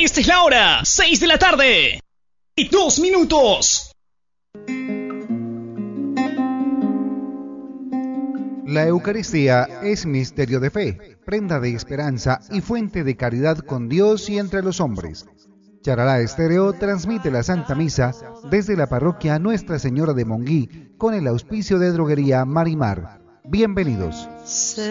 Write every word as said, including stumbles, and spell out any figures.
Esta es la hora, seis de la tarde y dos minutos. La Eucaristía es misterio de fe, prenda de esperanza y fuente de caridad con Dios y entre los hombres. Charalá Estéreo transmite la Santa Misa desde la parroquia Nuestra Señora de Monguí con el auspicio de Droguería Marimar. Bienvenidos.